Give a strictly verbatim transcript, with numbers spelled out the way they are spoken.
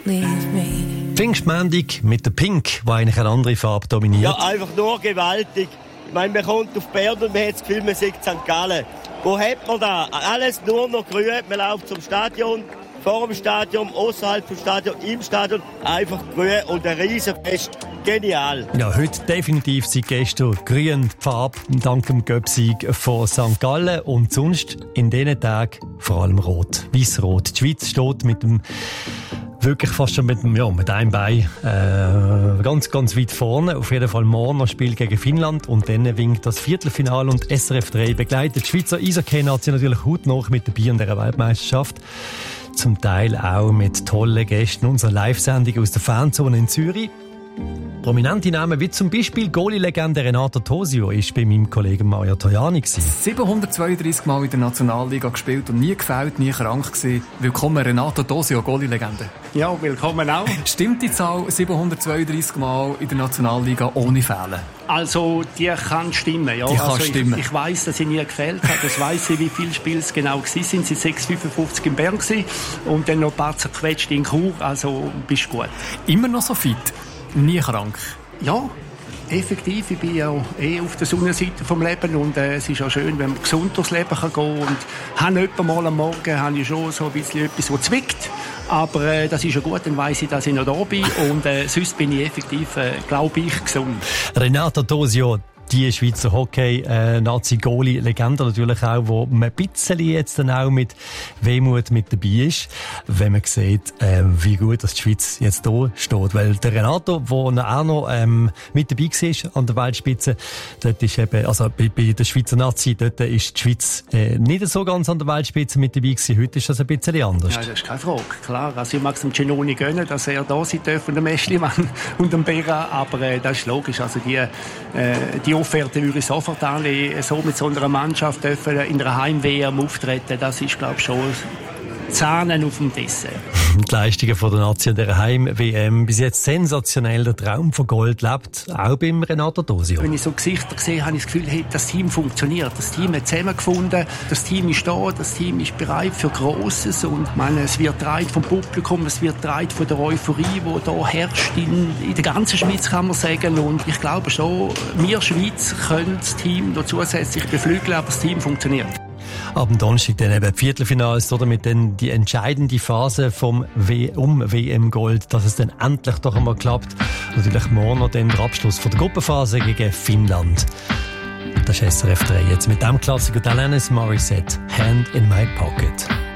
Pfingstmontag mit der Pink, die eigentlich eine andere Farbe dominiert. Ja, einfach nur gewaltig. Ich meine, man kommt auf Bern und man hat das Gefühl, man sieht Sankt Gallen. Wo hat man da? Alles nur noch grün. Man läuft zum Stadion, vor dem Stadion, außerhalb vom Stadion, im Stadion. Einfach grün und ein Riesenfest. Genial. Ja, heute definitiv seit gestern grün die Farbe dank dem Göpsieg von Sankt Gallen und sonst in diesen Tagen vor allem rot, weiß-rot. Die Schweiz steht mit dem wirklich fast schon mit, dem, ja, mit einem Bein äh, ganz, ganz weit vorne. Auf jeden Fall morgen noch Spiel gegen Finnland und dann winkt das Viertelfinale und S R F drei begleitet die Schweizer Eishockey-Nation natürlich hautnah mit dabei an dieser Weltmeisterschaft. Zum Teil auch mit tollen Gästen unserer Live-Sendung aus der Fanzone in Zürich. Prominente Namen wie zum Beispiel Goalie-Legende Renato Tosio ist bei meinem Kollegen Mario Tajani. siebenhundertzweiunddreissig Mal in der Nationalliga gespielt und nie gefällt, nie krank gewesen. Willkommen Renato Tosio, Goalie-Legende. Ja, willkommen auch. Stimmt die Zahl siebenhundertzweiunddreissig Mal in der Nationalliga ohne Fehlen? Also, die kann stimmen, ja. Die kann also, stimmen. Ich, ich weiss, dass sie nie gefehlt hat. Das weiss ich, wie viele Spiele es genau waren. Sie waren sechs fünfundfünfzig in Bern gewesen und dann noch ein paar zerquetscht in Chur. Also, bist gut. Immer noch so fit? Nie krank? Ja, effektiv. Ich bin ja eh auf der Sonnenseite vom Leben und äh, es ist auch schön, wenn man gesund durchs Leben kann gehen kann. Und habe etwa mal am Morgen habe ich schon so ein bisschen etwas, das zwickt. Aber äh, das ist ja gut, dann weiss ich, dass ich noch da bin. Und äh, sonst bin ich effektiv, äh, glaube ich, gesund. Renato Tosio, die Schweizer Hockey-Nazi-Goalie-Legende natürlich auch, wo man ein bisschen jetzt dann auch mit Wehmut mit dabei ist, wenn man sieht, ähm, wie gut dass die Schweiz jetzt da steht. Weil der Renato, der auch noch ähm, mit dabei war an der Weltspitze, dort ist eben, also bei, bei der Schweizer Nazi, dort ist die Schweiz äh, nicht so ganz an der Weltspitze mit dabei gewesen. Heute ist das ein bisschen anders. Ja, das ist keine Frage, klar. Also ich mag es dem Genoni gönnen, dass er da sein darf und dem Eschlimann und dem Bera, aber äh, das ist logisch. Also die, äh, die Offerte würde ich sofort annehmen, so mit so einer Mannschaft dürfen in einer Heim-W M auftreten, das ist, glaube ich, schon Zahnen auf dem Dessert. Die Leistungen von der Nation der Heim-W M, bis jetzt sensationell, der Traum von Gold lebt, auch beim Renato Tosio. Wenn ich so Gesichter sehe, habe ich das Gefühl, hey, das Team funktioniert, das Team hat zusammengefunden, das Team ist da, das Team ist bereit für Grosses und ich meine, es wird getragen vom Publikum, es wird getragen von der Euphorie, die da herrscht in, in der ganzen Schweiz, kann man sagen, und ich glaube schon, wir Schweiz können das Team noch zusätzlich beflügeln, aber das Team funktioniert. Ab dem Donnerstag dann eben Viertelfinals, oder mit dann die entscheidende Phase vom w um W M-Gold, dass es dann endlich doch einmal klappt. Natürlich morgen noch dann der Abschluss von der Gruppenphase gegen Finnland. Das ist S R F drei jetzt mit dem Klassiker Alanis Morissette, Hand in My Pocket.